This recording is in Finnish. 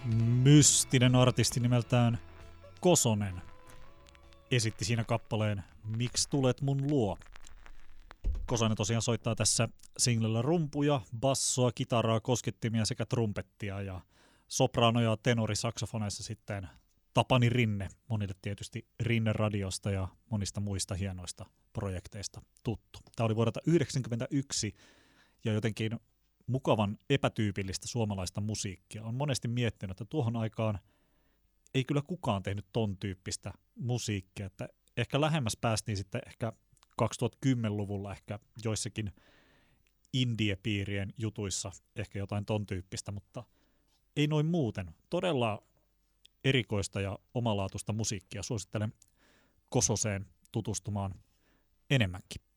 mystinen artisti nimeltään Kosonen esitti siinä kappaleen Miksi tulet mun luo? Kosonen tosiaan soittaa tässä singlellä rumpuja, bassoa, kitaraa, koskettimia sekä trumpettia ja soprano- ja tenorisaksofoneissa sitten Tapani Rinne, monille tietysti Rinne-radiosta ja monista muista hienoista projekteista tuttu. Tämä oli vuodelta 1991 ja jotenkin mukavan epätyypillistä suomalaista musiikkia. On monesti miettinyt, että tuohon aikaan ei kyllä kukaan tehnyt ton tyyppistä musiikkia, että ehkä lähemmäs päästiin sitten ehkä 2010-luvulla ehkä joissakin indie-piirien jutuissa ehkä jotain ton tyyppistä, mutta ei noin muuten. Todella erikoista ja omalaatuista musiikkia. Suosittelen Kososeen tutustumaan enemmänkin.